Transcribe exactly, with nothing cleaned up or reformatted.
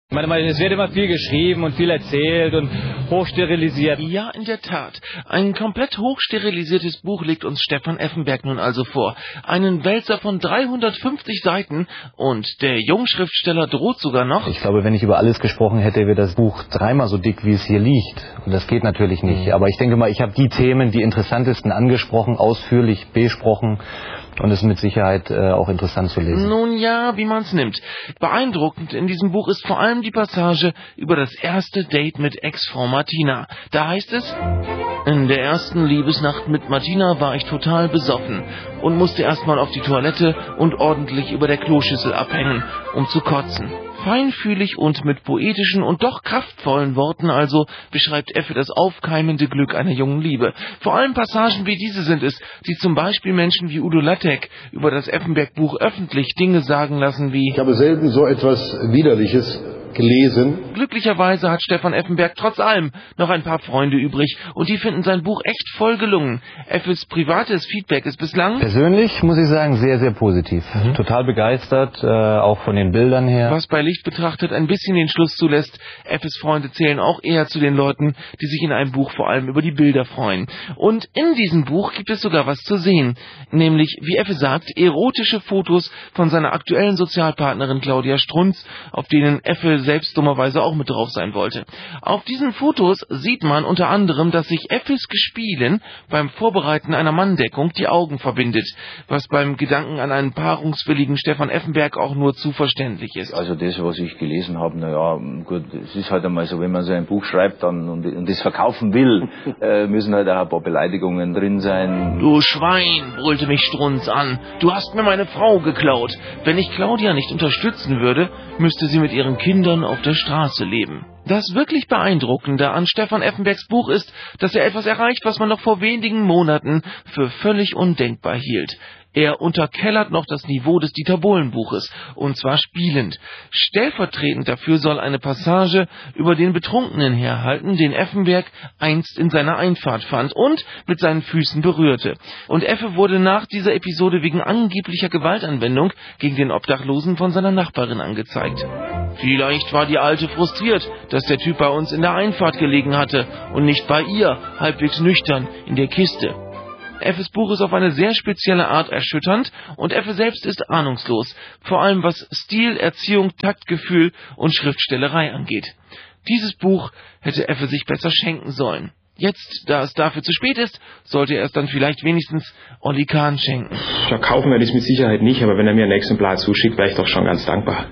Ich meine, es wird immer viel geschrieben und viel erzählt und hochsterilisiert. Ja, in der Tat. Ein komplett hochsterilisiertes Buch legt uns Stefan Effenberg nun also vor. Einen Wälzer von dreihundertfünfzig Seiten und der Jungschriftsteller droht sogar noch... Ich glaube, wenn ich über alles gesprochen hätte, wäre das Buch dreimal so dick, wie es hier liegt. Und das geht natürlich nicht. Aber ich denke mal, ich habe die Themen, die interessantesten angesprochen, ausführlich besprochen. Und es ist mit Sicherheit äh, auch interessant zu lesen. Nun ja, wie man's nimmt. Beeindruckend in diesem Buch ist vor allem die Passage über das erste Date mit Ex-Frau Martina. Da heißt es: In der ersten Liebesnacht mit Martina war ich total besoffen und musste erstmal auf die Toilette und ordentlich über der Kloschüssel abhängen, um zu kotzen. Feinfühlig und mit poetischen und doch kraftvollen Worten also beschreibt Effe das aufkeimende Glück einer jungen Liebe. Vor allem Passagen wie diese sind es, die zum Beispiel Menschen wie Udo Lattek über das Effenberg-Buch öffentlich Dinge sagen lassen wie: Ich habe selten so etwas Widerliches gelesen. Glücklicherweise hat Stefan Effenberg trotz allem noch ein paar Freunde übrig und die finden sein Buch echt voll gelungen. Effes privates Feedback ist bislang... Persönlich muss ich sagen, sehr, sehr positiv. Mhm. Total begeistert, äh, auch von den Bildern her. Was bei Licht betrachtet ein bisschen den Schluss zulässt, Effes Freunde zählen auch eher zu den Leuten, die sich in einem Buch vor allem über die Bilder freuen. Und in diesem Buch gibt es sogar was zu sehen, nämlich, wie Effe sagt, erotische Fotos von seiner aktuellen Sozialpartnerin Claudia Strunz, auf denen Effe selbst dummerweise auch mit drauf sein wollte. Auf diesen Fotos sieht man unter anderem, dass sich Effes Gespielen beim Vorbereiten einer Manndeckung die Augen verbindet, was beim Gedanken an einen paarungswilligen Stefan Effenberg auch nur zu verständlich ist. Also das, was ich gelesen habe, naja, gut, es ist halt einmal so, wenn man so ein Buch schreibt dann und, und das verkaufen will, äh, müssen halt auch ein paar Beleidigungen drin sein. Du Schwein, brüllte mich Strunz an, du hast mir meine Frau geklaut. Wenn ich Claudia nicht unterstützen würde, müsste sie mit ihren Kindern auf der Straße leben. Das wirklich Beeindruckende an Stefan Effenbergs Buch ist, dass er etwas erreicht, was man noch vor wenigen Monaten für völlig undenkbar hielt. Er unterkellert noch das Niveau des Dieter Bohlen-Buches, und zwar spielend. Stellvertretend dafür soll eine Passage über den Betrunkenen herhalten, den Effenberg einst in seiner Einfahrt fand und mit seinen Füßen berührte. Und Effe wurde nach dieser Episode wegen angeblicher Gewaltanwendung gegen den Obdachlosen von seiner Nachbarin angezeigt. Vielleicht war die Alte frustriert, dass der Typ bei uns in der Einfahrt gelegen hatte und nicht bei ihr, halbwegs nüchtern, in der Kiste. Effes Buch ist auf eine sehr spezielle Art erschütternd und Effe selbst ist ahnungslos, vor allem was Stil, Erziehung, Taktgefühl und Schriftstellerei angeht. Dieses Buch hätte Effe sich besser schenken sollen. Jetzt, da es dafür zu spät ist, sollte er es dann vielleicht wenigstens Olli Kahn schenken. Verkaufen werde ich es mit Sicherheit nicht, aber wenn er mir ein Exemplar zuschickt, wäre ich doch schon ganz dankbar.